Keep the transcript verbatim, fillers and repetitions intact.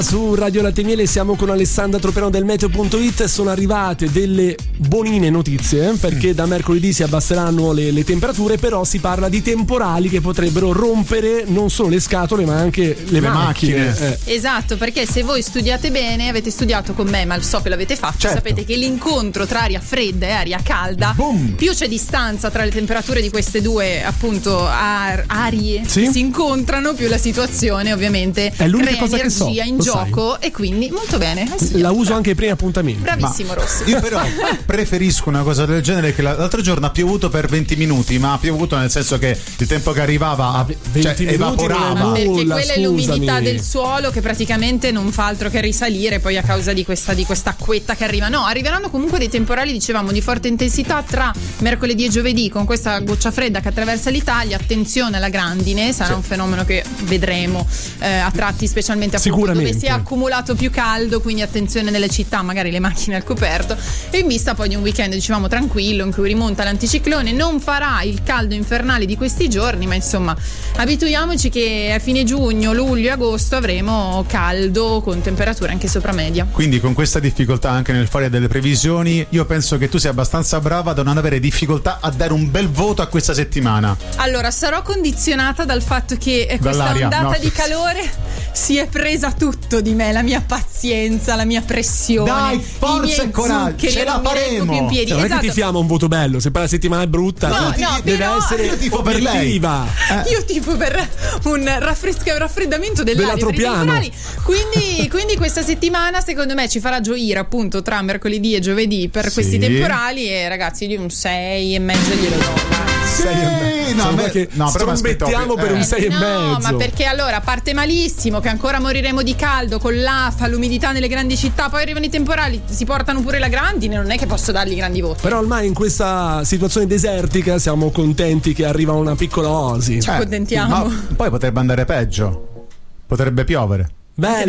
Su Radio Latte e Miele siamo con Alessandra Tropiano del Meteo punto it. Sono arrivate delle buonine notizie, perché da mercoledì si abbasseranno le, le temperature, però si parla di temporali che potrebbero rompere non solo le scatole ma anche le, le macchine, macchine. Eh. Esatto, perché se voi studiate bene, avete studiato con me, ma so che l'avete fatto, certo. Sapete che l'incontro tra aria fredda e aria calda, boom, più c'è distanza tra le temperature di queste due appunto ar- arie, sì, che si incontrano, più la situazione ovviamente è l'unica crea cosa energia che so, in gioco, sai. E quindi molto bene, eh, la uso anche ai primi appuntamenti. Bravissimo, ma Rossi. Io però preferisco una cosa del genere, che l'altro giorno ha piovuto per venti minuti, ma ha piovuto nel senso che il tempo che arrivava cioè, evaporava. Ma perché nulla, quella scusami. è l'umidità del suolo che praticamente non fa altro che risalire poi a causa di questa di questa acquetta che arriva. No, arriveranno comunque dei temporali, dicevamo, di forte intensità tra mercoledì e giovedì, con questa goccia fredda che attraversa l'Italia. Attenzione alla grandine, sarà sì. un fenomeno che vedremo eh, a tratti, specialmente appunto dove si è accumulato più caldo, quindi attenzione nelle città, magari le macchine al coperto, e in vista poi di un weekend dicevamo tranquillo in cui rimonta l'anticiclone. Non farà il caldo infernale di questi giorni, ma insomma abituiamoci che a fine giugno, luglio e agosto avremo caldo con temperature anche sopra media. Quindi con questa difficoltà anche nel fare delle previsioni, io penso che tu sia abbastanza brava da non avere difficoltà a dare un bel voto a questa settimana. Allora, sarò condizionata dal fatto che questa Dall'aria, ondata no. di calore si è presa tutto di me, la mia pazienza, la mia pressione. Dai, forza e coraggio, ce la faremo. In piedi. Cioè, non esatto. è che ti fiamma un voto bello, se poi la settimana è brutta, no, no, no, deve però, essere io tifo per lei. Eh. Io tifo per un raffresca, raffreddamento dell'aria per i temporali. Quindi, quindi questa settimana secondo me ci farà gioire appunto tra mercoledì e giovedì per sì. questi temporali, e ragazzi di un sei e mezzo glielo do. Sì, no, beh, che no, mettiamo per un sei eh, e mezzo. No, ma perché allora parte malissimo, che ancora moriremo di caldo con l'afa, l'umidità nelle grandi città, poi arrivano i temporali, si portano pure la grandine, non è che posso dargli grandi voti. Però ormai in questa situazione desertica siamo contenti che arriva una piccola oasi. Ci accontentiamo. Ma poi potrebbe andare peggio, potrebbe piovere. Bello.